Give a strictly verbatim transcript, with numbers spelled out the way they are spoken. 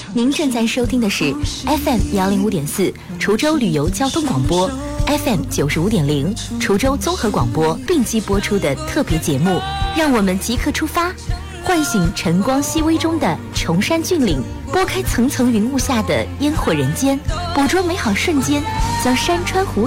您正在收听的是 F M 幺零五点四滁州旅游交通广播 ，F M 九十五点零滁州综合广播并机播出的特别节目。让我们即刻出发，唤醒晨光熹微中的崇山峻岭，拨开层层云雾下的烟火人间，捕捉美好瞬间，将山川湖